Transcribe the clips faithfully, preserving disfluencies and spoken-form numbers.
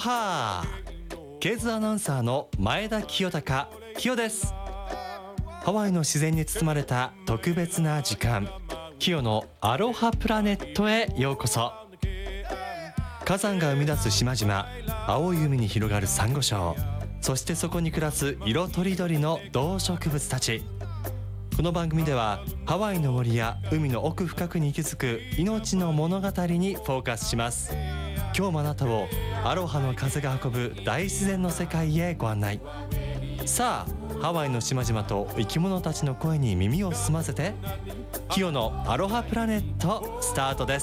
ロハー、ケーズアナウンサーの前田清隆清です。ハワイの自然に包まれた特別な時間、清のアロハプラネットへようこそ。火山が生み出す島々、青い海に広がるサンゴ礁、そしてそこに暮らす色とりどりの動植物たち。この番組ではハワイの森や海の奥深くに息づく命の物語にフォーカスします。今日もあなたをアロハの風が運ぶ大自然の世界へご案内。さあ、ハワイの島々と生き物たちの声に耳を澄ませて、キヨのアロハプラネットスタートです。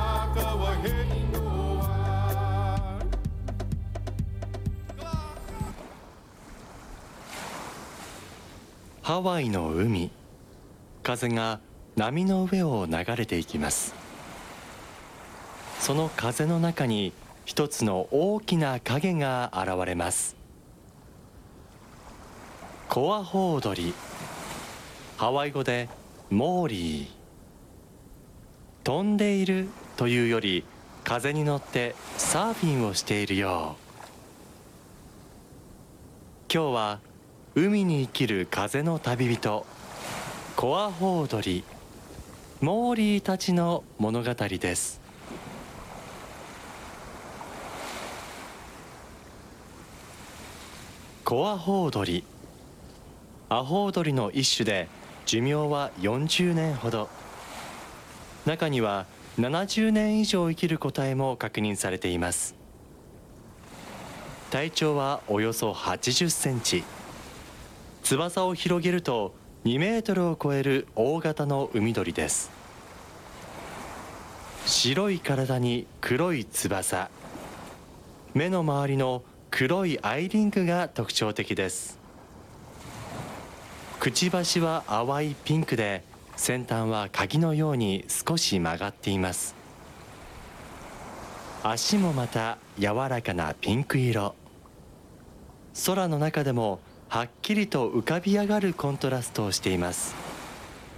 ハワイの海、風が波の上を流れていきます。その風の中に一つの大きな影が現れます。コアホウドリ、ハワイ語でモーリー。飛んでいるというより、風に乗ってサーフィンをしているよう。今日は海に生きる風の旅人、コアホウドリ、モーリーたちの物語です。コアホウドリ、アホウドリの一種で寿命はよんじゅうねんほど。中にはななじゅうねん以上生きる個体も確認されています。体長はおよそはちじゅっセンチ。翼を広げるとにメートルを超える大型の海鳥です。白い体に黒い翼、目の周りの黒いアイリングが特徴的です。くちばしは淡いピンクで、先端は鍵のように少し曲がっています。足もまた柔らかなピンク色。空の中でもはっきりと浮かび上がるコントラストをしています。